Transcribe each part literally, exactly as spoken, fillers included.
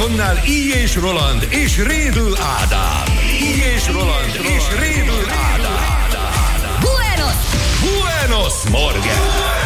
mikrofonnál I. és Roland és Rédl Ádám. I. és Roland és Rédl Ádám. Buenos! Buenos Morgen!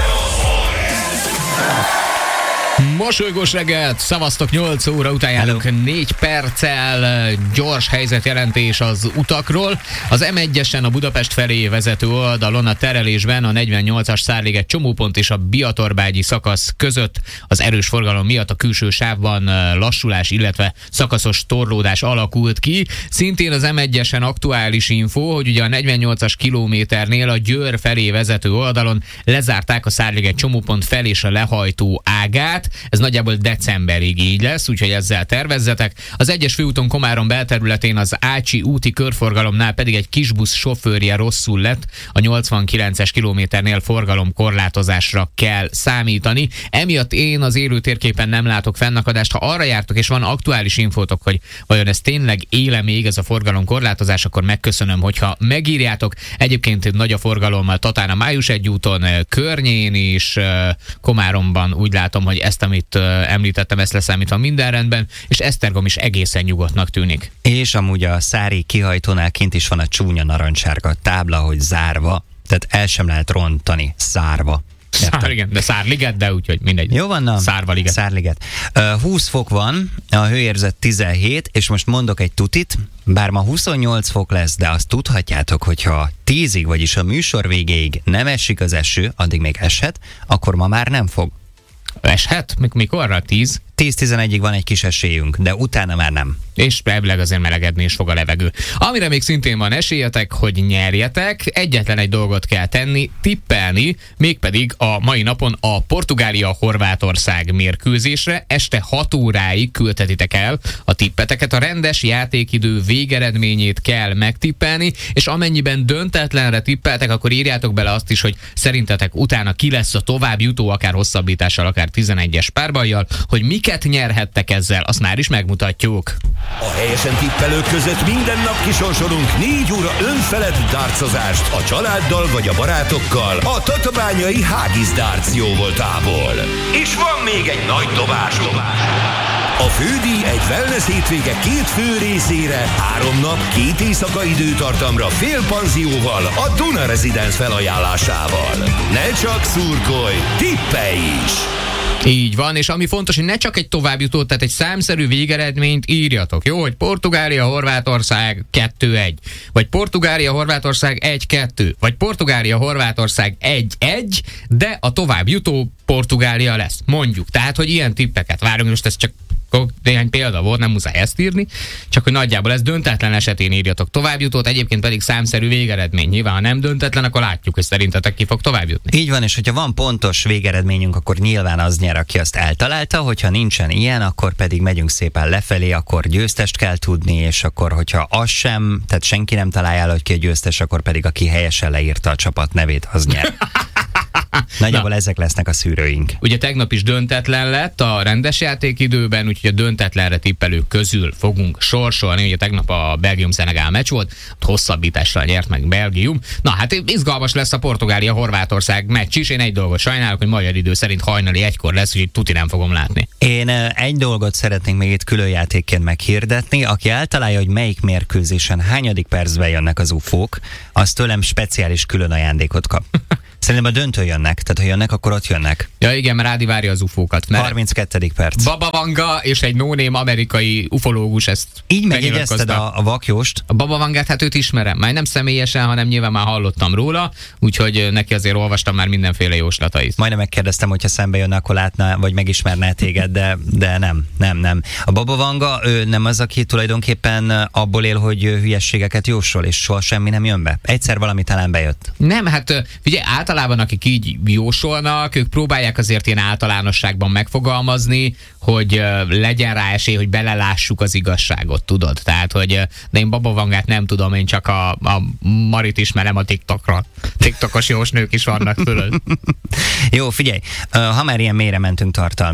Mosolygós reggelt, szavaztok, nyolc óra után járunk négy perccel, gyors helyzetjelentés az utakról. Az em egyesen a Budapest felé vezető oldalon a terelésben a negyvennyolcas Szárliget csomópont és a Biatorbágyi szakasz között az erős forgalom miatt a külső sávban lassulás, illetve szakaszos torlódás alakult ki. Szintén az em egyesen aktuális info, hogy ugye a negyvennyolcas kilométernél a Győr felé vezető oldalon lezárták a Szárliget csomópont fel és a lehajtó ágát. Ez nagyjából decemberig így lesz, úgyhogy ezzel tervezzetek. Az egyes főúton Komárom belterületén az Ácsi úti körforgalomnál pedig egy kisbusz sofőrje rosszul lett, a nyolcvankilences kilométernél forgalomkorlátozásra kell számítani. Emiatt én az élő térképen nem látok fennakadást. Ha arra jártok és van aktuális infótok, hogy vajon ez tényleg éle még ez a forgalomkorlátozás, akkor megköszönöm, hogyha megírjátok. Egyébként nagy a forgalommal Tatán a Május egy úton, Környén és Komáromban úgy látom, hogy ezt, amit uh, említettem, ezt leszámítva minden rendben, és Esztergom is egészen nyugodtnak tűnik. És amúgy a Szári kihajtónál kint is van a csúnya narancsárga tábla, hogy zárva, tehát el sem lehet rontani, szárva. Szár, igen, de Szárliget, de úgyhogy mindegy. Jó van, na? Szárvaliget. Szárliget. Uh, húsz fok van, a hőérzet tizenhét, és most mondok egy tutit, bár ma huszonnyolc fok lesz, de azt tudhatjátok, hogyha tízig, vagyis a műsor végéig nem esik az eső, addig még eshet, akkor ma már nem fog. Eshet? Mik- mikorra? tíz? tíz-tizenegyig van egy kis esélyünk, de utána már nem. És elvileg azért melegedni is fog a levegő. Amire még szintén van esélyetek, hogy nyerjetek, egyetlen egy dolgot kell tenni, tippelni, mégpedig a mai napon a Portugália-Horvátország mérkőzésre este hat óráig küldhetitek el a tippeteket. A rendes játékidő végeredményét kell megtippelni, és amennyiben döntetlenre tippeltek, akkor írjátok bele azt is, hogy szerintetek utána ki lesz a tovább jutó, akár hosszabbítással, akár tizenegyes párbajjal, hogy miket nyerhettek ezzel, azt már is megmutatjuk. A helyesen tippelők között minden nap kisorsolunk négy óra önfelett dárcozást a családdal vagy a barátokkal a tatabányai Hágis Darts jóvoltából. És van még egy nagy dobásunk. A fődíj egy wellness hétvége két fő részére, három nap, két éjszaka időtartamra fél panzióval a Duna Residence felajánlásával. Ne csak szurkolj, tippelj is! Így van, és ami fontos, hogy ne csak egy továbbjutó, tehát egy számszerű végeredményt írjatok, jó? Hogy Portugália-Horvátország kettő egy, vagy Portugália-Horvátország egy kettő, vagy Portugália-Horvátország egy egy, de a továbbjutó Portugália lesz, mondjuk. Tehát, hogy ilyen tippeket várunk, most ez csak néhány példa volt, nem muszáj ezt írni, csak hogy nagyjából ez döntetlen esetén írjatok továbbjutót, egyébként pedig számszerű végeredmény. Nyilván, ha nem döntetlen, akkor látjuk, hogy szerintetek ki fog továbbjutni. Így van, és hogyha van pontos végeredményünk, akkor nyilván az nyer, aki azt eltalálta, hogyha nincsen ilyen, akkor pedig megyünk szépen lefelé, akkor győztest kell tudni, és akkor, hogyha az sem, tehát senki nem találja el, hogy ki a győztes, akkor pedig aki helyesen leírta a csapat nevét, az nyer. Nagyjából Na. ezek lesznek a szűrőink. Ugye tegnap is döntetlen lett a rendes játékidőben, úgyhogy a döntetlenre tippelők közül fogunk sorsolni. Ugye tegnap a Belgium-Szenegál meccs volt, hosszabbítással nyert meg Belgium. Na hát izgalmas lesz a Portugália-Horvátország meccs is. Én egy dolgot sajnálok, hogy magyar idő szerint hajnali egykor lesz, úgyhogy tuti nem fogom látni. Én egy dolgot szeretnénk még itt különjátékként meghirdetni. Aki eltalálja, hogy melyik mérkőzésen hányadik percben jönnek az ufók, az tőlem speciális külön ajándékot kap. Szerintem a döntő jönnek, tehát ha jönnek, akkor ott jönnek. Ja igen, mert Ádi várja az ufókat. harminckettedik perc. Baba Vanga és egy no-name amerikai ufológus ezt így megjegyezted a, a vakjóst. A Baba Vangát, hát őt ismerem. Már nem személyesen, hanem nyilván már hallottam róla, úgyhogy neki azért olvastam már mindenféle jóslatait. Majdnem megkérdeztem, hogyha szembe jönne, akkor látná, vagy megismerné téged, de, de nem, nem, nem. A Baba Vanga, ő nem az, aki tulajdonképpen abból él, hogy hülyességeket jósol, és soha semmi nem jön be. Egyszer valami talán bejött. Nem, hát figyelj, általában akik így jósolnak, ők próbálják azért ilyen általánosságban megfogalmazni, hogy legyen rá esély, hogy belelássuk az igazságot, tudod? Tehát, hogy de én Baba Vangát nem tudom, én csak a, a Marit ismerem a TikTokra. TikTokos jósnők is vannak fölött. Jó, figyelj, ha már ilyen mélyre mentünk tartalmilag.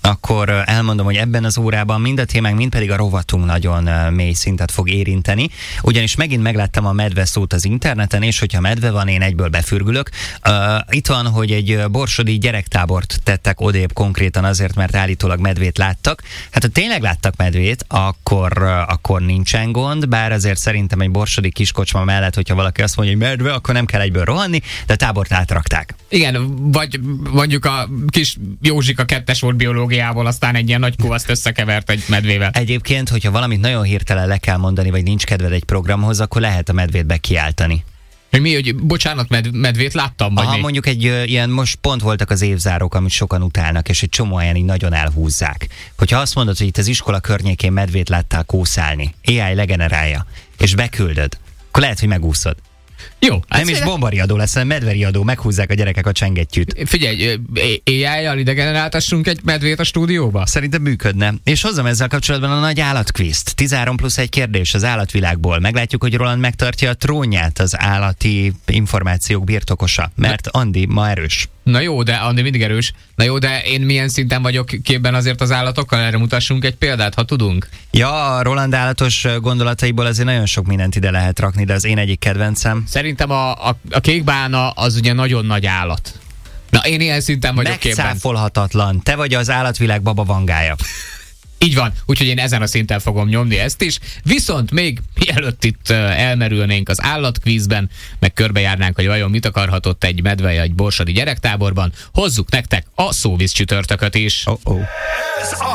akkor elmondom, hogy ebben az órában mind a témánk, mind pedig a rovatunk nagyon mély szintet fog érinteni. Ugyanis megint megláttam a medve szót az interneten, és hogyha medve van, én egyből befürgülök. Uh, itt van, hogy egy borsodi gyerektábort tettek odébb konkrétan azért, mert állítólag medvét láttak. Hát ha tényleg láttak medvét, akkor, akkor nincsen gond, bár azért szerintem egy borsodi kiskocsma mellett, hogyha valaki azt mondja, hogy medve, akkor nem kell egyből rohanni, de a tábort átrakták. Igen, vagy mondjuk a kis Józsika kettes volt biológiából, aztán egy ilyen nagy kovaszt összekevert egy medvével. Egyébként, hogyha valamit nagyon hirtelen le kell mondani, vagy nincs kedved egy programhoz, akkor lehet a medvét bekiáltani. Hogy mi, hogy bocsánat, med- medvét láttam? Vagy Aha, mi? mondjuk egy ö, ilyen, most pont voltak az évzárók, amit sokan utálnak, és egy csomó helyen így nagyon elhúzzák. Hogyha azt mondod, hogy itt az iskola környékén medvét láttál kószálni, á i legenerálja, és beküldöd, akkor lehet, hogy megúszod. Jó. Nem is bombariadó lesz, hanem medveriadó, meghúzzák a gyerekek a csengettyűt. Figyelj, á i-jal idegeneráltassunk egy medvét a stúdióba? Szerintem működne. És hozzam ezzel kapcsolatban a nagy állatkvízt. tizenhárom plusz egy kérdés az állatvilágból. Meglátjuk, hogy Roland megtartja a trónját az állati információk birtokosa, mert Andi ma erős. Na jó, de Andi mindig erős. Na jó, de én milyen szinten vagyok képben azért az állatokkal? Erre mutassunk egy példát, ha tudunk. Ja, a Roland állatos gondolataiból azért nagyon sok mindent ide lehet rakni, de az én egyik kedvencem. Szerintem a, a, a kékbána az ugye nagyon nagy állat. Na, én ilyen szinten vagyok képben. Megcáfolhatatlan. Te vagy az állatvilág baba vangája. Így van, úgyhogy én ezen a szinten fogom nyomni ezt is. Viszont még mielőtt itt elmerülnénk az állatkvízben, meg körbejárnánk, hogy vajon mit akarhatott egy medve egy borsodi gyerektáborban, hozzuk nektek a szóvíz csütörtököt is. Oh-oh. Ez a